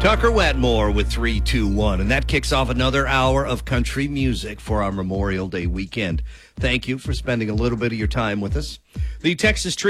Tucker Wetmore with 321, and that kicks off another hour of country music for our Memorial Day weekend. Thank you for spending a little bit of your time with us. The Texas